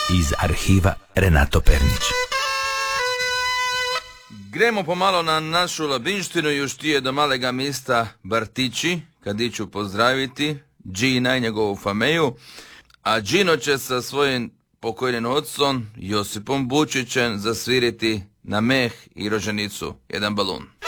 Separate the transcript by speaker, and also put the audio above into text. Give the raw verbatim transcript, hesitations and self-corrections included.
Speaker 1: iz arhiva Renato Pernić.
Speaker 2: Gremo pomalo na našu labinštinu, još tije do malega mista Bartići, kad iću pozdraviti Gina i njegovu fameju, a Gino će sa svojim pokojnim ocom Josipom Bučićem zasviriti na meh i roženicu, jedan balun.